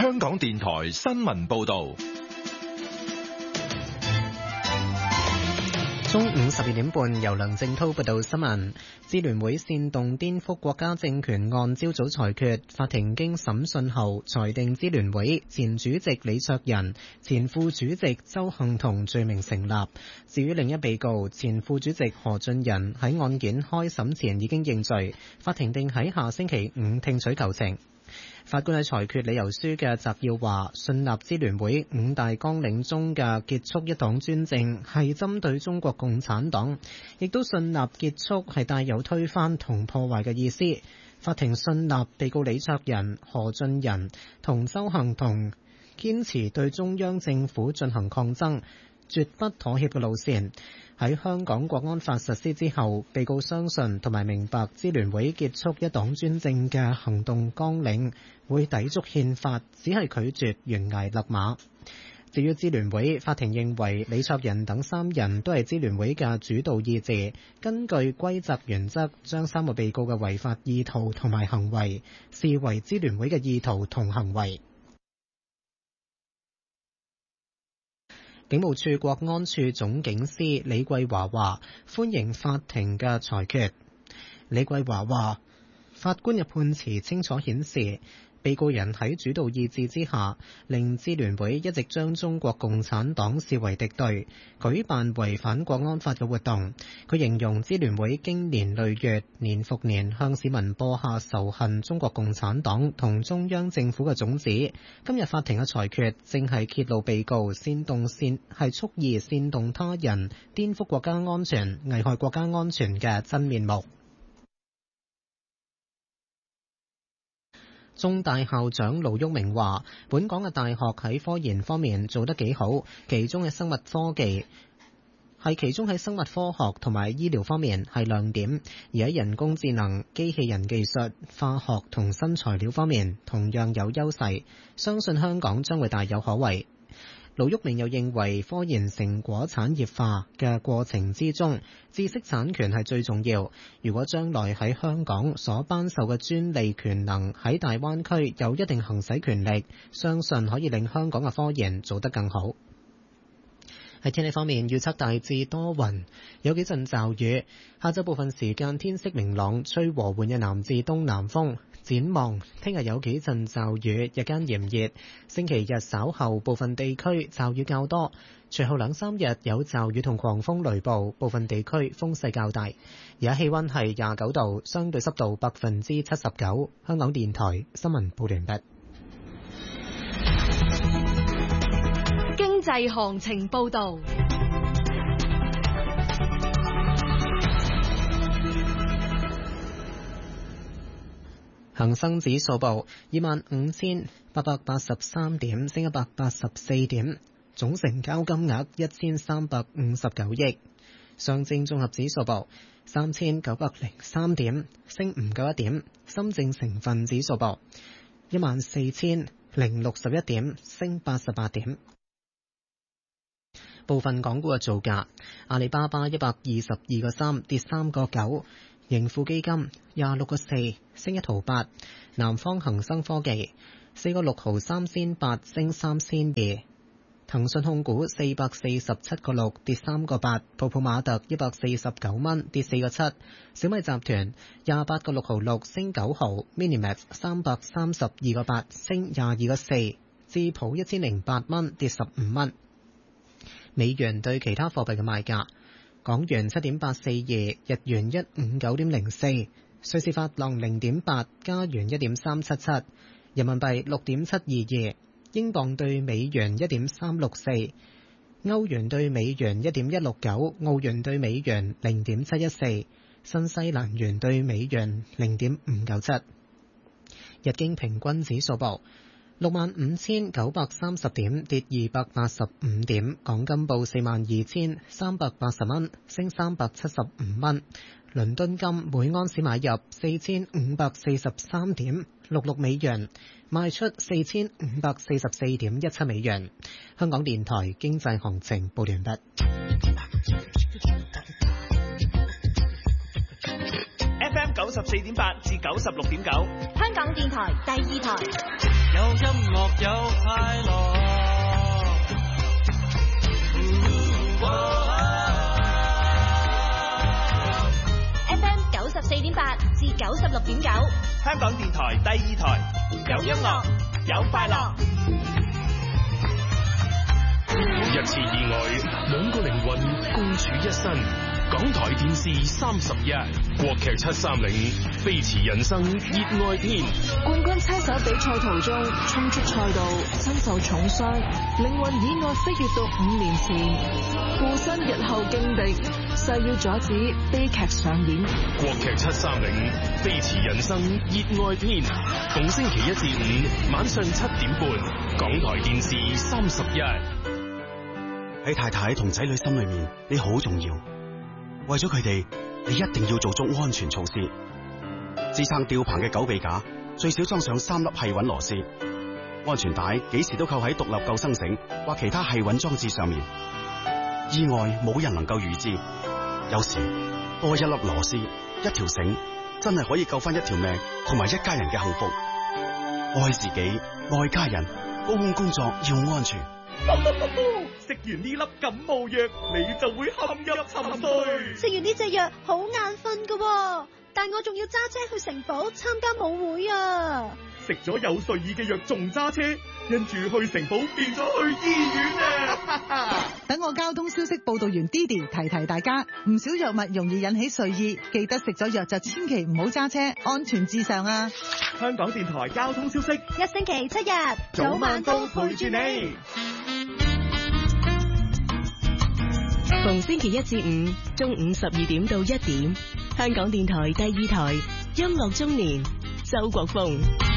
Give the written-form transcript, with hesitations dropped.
香港電台新聞報道。 中午12點半，由梁正滔報道新聞。支聯會煽動顛覆國家政權案朝早裁決，法庭經審訊後裁定支聯會前主席李卓人、前副主席鄒幸彤罪名成立。至於另一被告前副主席何俊仁喺案件開審前已經認罪，法庭定喺下星期五聽取求情。法官喺裁決理由書嘅摘要話，信納支聯會五大綱領中嘅結束一黨專政係針對中國共產黨，亦都信納結束係帶有推翻同破壞嘅意思。法庭信納被告李卓人、何俊仁同鄒幸彤堅持對中央政府進行抗爭，絕不妥協嘅路線。喺香港國安法實施之後，被告相信同埋明白支聯會結束一黨專政嘅行動綱領會抵觸憲法，只係拒絕懸崖勒馬。至於支聯會，法庭認為李卓人等3人都係支聯會嘅主導意志，根據歸責原則，將3個被告嘅違法意圖同埋行為視為支聯會嘅意圖同行為。警務處國安處總警司李桂華話：歡迎法庭嘅裁決。李桂華話：法官嘅判詞清楚顯示，被告人喺主導意志之下，令支聯會一直將中國共產黨視為敵對，舉辦違反國安法嘅活動。佢形容支聯會經年累月、年復年向市民播下仇恨中國共產黨同中央政府嘅種子。今日法庭嘅裁決正係揭露被告蓄意煽動他人顛覆國家安全、危害國家安全嘅真面目。中大校長盧煜明話，本港嘅大學喺科研方面做得幾好，其中喺生物科學同埋醫療方面係亮點，而喺人工智能、機器人技術、化學同新材料方面同樣有優勢，相信香港將會大有可為。盧煜明又認為，科研成果產業化嘅過程之中，知識產權係最重要。如果將來喺香港所頒授嘅專利權能喺大灣區有一定行使權力，相信可以令香港嘅科研做得更好。喺天氣方面，預測大致多雲，有幾陣驟雨。下晝部分時間天色明朗，吹和緩嘅南至東南風。展望聽日有幾陣驟雨，日間炎熱。星期日稍後部分地區驟雨較多，隨後2-3日有驟雨同狂風雷暴，部分地區風勢較大。而家氣溫係29度，相對濕度79%。香港電台新聞報完畢。 經濟行情報道。 恒生指數報25,883點，升184點，總成交金額1359億。上證綜合指數報3,903點，升唔夠1點。深證成分指數報14,061點，升88點。部分港股嘅造價：阿里巴巴122個3跌3個9。盈富基金26個4升1毫8，南方恒生科技4個6毫3仙8升3仙2，騰訊控股447個6跌3個8，泡泡瑪特149蚊跌4個7，小米集團28個6毫6升9毫 ，Minimax 332個8升22個4，智普1008蚊跌15蚊。美元對其他貨幣嘅賣價。港元7.842，日元159.04，瑞士法郎0.8，加元1.377，人民幣6.722，英鎊對美元1.364，歐元對美元1.169，澳元對美元0.714，新西蘭元對美元0.597。日經平均指數報65,930點，跌285點。港金報42,380蚊，升375蚊。倫敦金每安士買入4,543.66美元，賣出4,544.17美元。香港電台經濟行情報完畢。 FM 94.8至96.9， 香港電台第2台。 有音樂有快樂。 FM 94.8至96.9， 香港電台第二台，有音樂有快樂。 一次意外，兩個靈魂共處一身。港台電視31，國劇730，飛馳人生熱愛篇。 冠軍車手比賽途中衝出賽道，身受重傷，靈魂意外飛越到5年前，附身日後勁敵，誓要阻止悲劇上演。 國劇730，飛馳人生熱愛篇，逢星期1至5晚上7點半，港台電視31。 喺太太同仔女心裏面，你好重要。為咗佢哋，你一定要做足安全措施。支撐吊棚嘅狗臂架最少裝上3粒繫穩螺絲，安全帶幾時都扣喺獨立救生繩或其他繫穩裝置上面。意外冇人能夠預知，有時多一粒螺絲、一條繩，真係可以救翻一條命同埋一家人嘅幸福。愛自己，愛家人，高空工作要安全。 食完呢粒感冒藥，你就會陷入沉睡。 食完呢隻藥好眼瞓㗎，但我仲要揸車去城堡參加舞會啊！ 食咗有睡意嘅藥仲揸車，跟住去城堡變咗去醫院啊！ 等我交通消息報道員 Didi 提提大家，唔少藥物容易引起睡意，記得食咗藥就千祈唔好揸車，安全至上啊！ 香港電台交通消息， 一星期7日，早晚都陪住你。 逢星期1至5中午12點到1點，香港電台第二台音樂中年，周國峰。